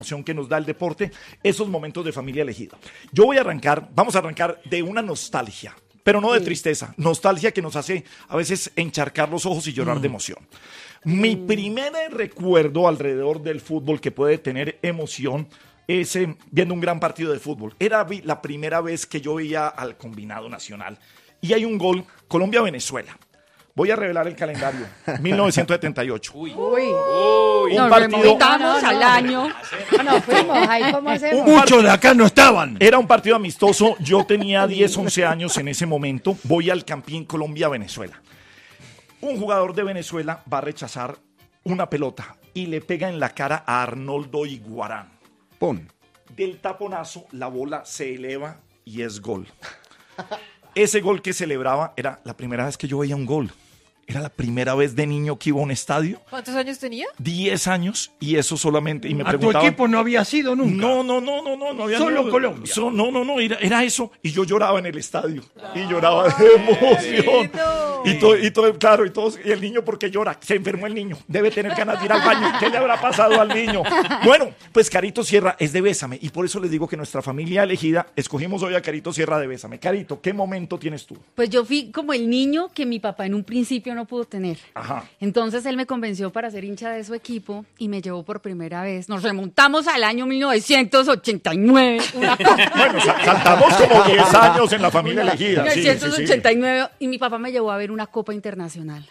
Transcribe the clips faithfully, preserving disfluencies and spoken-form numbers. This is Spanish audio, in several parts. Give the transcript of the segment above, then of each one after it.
que nos da el deporte, esos momentos de familia elegida. Yo voy a arrancar, vamos a arrancar de una nostalgia, pero no de sí. tristeza, nostalgia que nos hace a veces encharcar los ojos y llorar mm. de emoción. Mi mm. primer recuerdo alrededor del fútbol que puede tener emoción es eh, viendo un gran partido de fútbol. Era vi, la primera vez que yo veía al combinado nacional y hay un gol, Colombia-Venezuela. Voy a revelar el calendario. mil novecientos setenta y ocho. Uy. Uy. Uy. Un Nos partido. remontamos al año. No, no, fuimos ahí, ¿cómo hacemos? Muchos de acá no estaban. Era un partido amistoso. Yo tenía diez, once años en ese momento. Voy al Campín Colombia-Venezuela. Un jugador de Venezuela va a rechazar una pelota y le pega en la cara a Arnoldo Iguarán. ¡Pum! Del taponazo, la bola se eleva y es gol. Ese gol que celebraba era la primera vez que yo veía un gol. Era la primera vez de niño que iba a un estadio. ¿Cuántos años tenía? Diez años y eso solamente. Y me ¿A tu preguntaban, equipo no había sido nunca? No, no, no, no, no, no había Solo no, Colombia. So, no, no, no, era, era eso. Y yo lloraba en el estadio. Y lloraba de emoción. Y todo, y todo, claro, y todos, y el niño porque llora. Se enfermó el niño. Debe tener ganas de ir al baño. ¿Qué le habrá pasado al niño? Bueno, pues Carito Sierra es de Bésame. Y por eso les digo que nuestra familia elegida, escogimos hoy a Carito Sierra de Bésame. Carito, ¿qué momento tienes tú? Pues yo fui como el niño que mi papá en un principio no pudo tener. Ajá. Entonces él me convenció para ser hincha de su equipo y me llevó por primera vez. Nos remontamos al año mil novecientos ochenta y nueve. Una copa. Bueno, saltamos como diez años en la familia elegida. mil novecientos ochenta y nueve sí, sí, sí. Y mi papá me llevó a ver una copa internacional.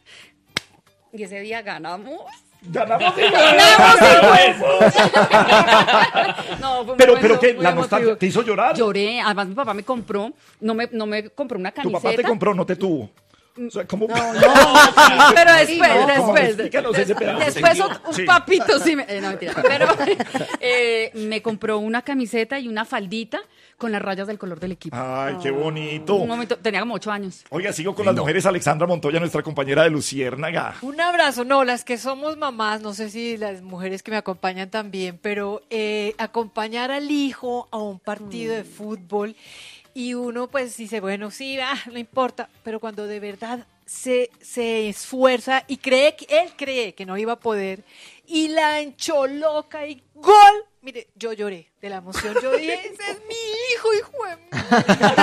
Y ese día ganamos. Ganamos y ganamos. No, fue un pero, momento pero ¿qué? muy ¿La nostalgia emotivo. te hizo llorar? Lloré. Además mi papá me compró, no me, no me compró una Tu camiseta. papá te compró, no te tuvo. O sea, ¿cómo? No, no, pero después, No, después, explícanos ese pedazo. después un, un Sí. papito sí, me, eh, no mentira, pero eh, me compró una camiseta y una faldita con las rayas del color del equipo. Ay, qué bonito. Un momento, tenía como ocho años. Oiga, sigo con las mujeres. Alexandra Montoya, nuestra compañera de Luciérnaga. Un abrazo, no, las que somos mamás, no sé si las mujeres que me acompañan también, pero eh, acompañar al hijo a un partido mm. de fútbol y uno pues dice, bueno, sí, ah, no importa, pero cuando de verdad se, se esfuerza y cree que él cree que no iba a poder y la encholoca y ¡gol! Mire, yo lloré de la emoción, yo dije, ese es mi hijo, hijo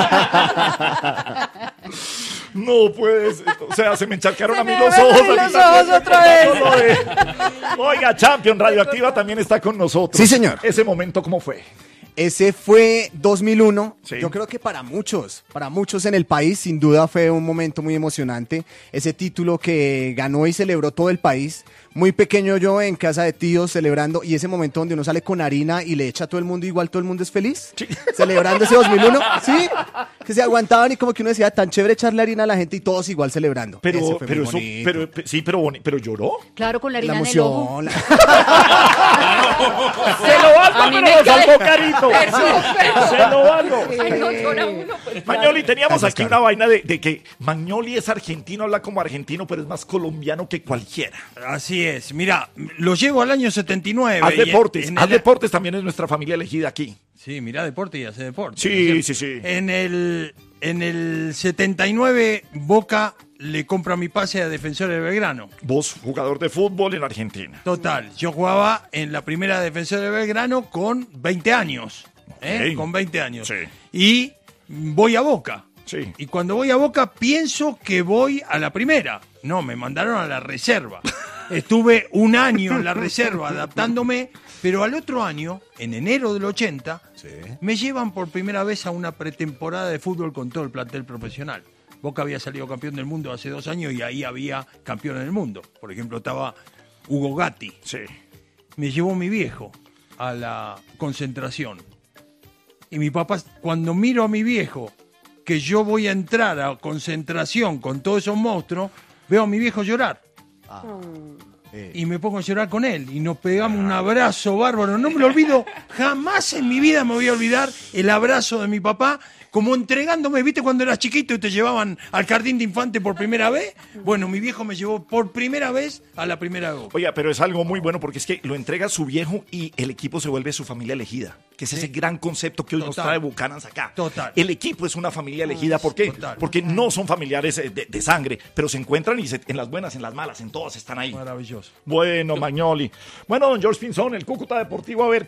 de... No puedes, o sea, se me encharcaron Se a mí me los ven ojos. a mí a mí los también. ojos otra vez. Oiga, Champion Radioactiva también está con nosotros. Sí, señor. Ese momento, ¿cómo fue? Ese fue dos mil uno. Sí. Yo creo que para muchos, para muchos en el país, sin duda fue un momento muy emocionante. Ese título que ganó y celebró todo el país. Muy pequeño yo en casa de tíos celebrando, y ese momento donde uno sale con harina y le echa a todo el mundo, igual todo el mundo es feliz. Sí. Celebrando ese dos mil uno. Sí, que se aguantaban y como que uno decía, tan chévere echarle harina a la gente y todos igual celebrando. Pero, Ese fue pero muy eso, bonito. pero, pe- sí, pero, boni- pero lloró. Claro, con la La harina en el ojo. emoción. la- Se lo valgo, A mí pero me lo cae- salvó Carito. Eso, Se lo valgo. Ay, no, llora uno, pues, Magnoli, teníamos Gracias, aquí una Carlos. vaina de, de que Magnoli es argentino, habla como argentino, pero es más colombiano que cualquiera. Así es. Mira, lo llevo al año setenta y nueve. Haz y en- deportes, en haz el- deportes también es nuestra familia elegida aquí. Sí, mira deporte y hace deporte. Sí, ¿no es sí, cierto? sí. En el, en el setenta y nueve, Boca le compra mi pase a Defensor de Belgrano. Vos, jugador de fútbol en Argentina. Total, yo jugaba en la primera Defensor de Belgrano con veinte años. ¿eh? Ok. Con veinte años. Sí. Y voy a Boca. Sí. Y cuando voy a Boca pienso que voy a la primera. No, me mandaron a la reserva. Estuve un año en la reserva adaptándome, pero al otro año, en enero del ochenta, me llevan por primera vez a una pretemporada de fútbol con todo el plantel profesional. Boca había salido campeón del mundo hace dos años y ahí había campeones del mundo. Por ejemplo, estaba Hugo Gatti. Sí. Me llevó mi viejo a la concentración. Y mi papá, cuando miro a mi viejo, que yo voy a entrar a concentración con todos esos monstruos, veo a mi viejo llorar. Ah. Eh. Y me pongo a llorar con él. Y nos pegamos un abrazo bárbaro. No me lo olvido, jamás en mi vida me voy a olvidar el abrazo de mi papá, como entregándome, ¿viste cuando eras chiquito y te llevaban al jardín de infante por primera vez? Bueno, mi viejo me llevó por primera vez a la primera vez. Oiga, pero es algo muy bueno porque es que lo entrega su viejo y el equipo se vuelve su familia elegida. que es ese gran concepto que hoy nos Total. trae Buchanans acá. Total. El equipo es una familia elegida. ¿Por qué? Total. Porque no son familiares eh, de, de sangre, pero se encuentran y se- en las buenas, en las malas, en todas están ahí. Maravilloso. Bueno, Magnoli. Bueno, don George Pinzón, el Cúcuta Deportivo, a ver,